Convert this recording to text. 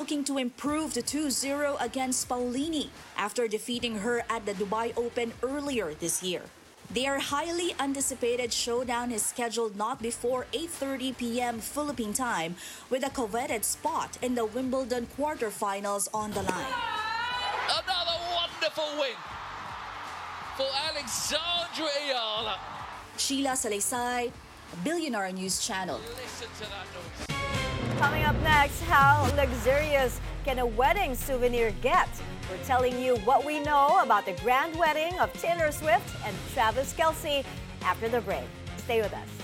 looking to improve to 2-0 against Paulini after defeating her at the Dubai Open earlier this year. Their highly anticipated showdown is scheduled not before 8:30 p.m. Philippine time, with a coveted spot in the Wimbledon quarterfinals on the line. Another wonderful win for Alexandra Ayala. Sheila Salaysay, Billionaire News Channel. Listen to that noise. Coming up next, how luxurious can a wedding souvenir get? We're telling you what we know about the grand wedding of Taylor Swift and Travis Kelce after the break. Stay with us.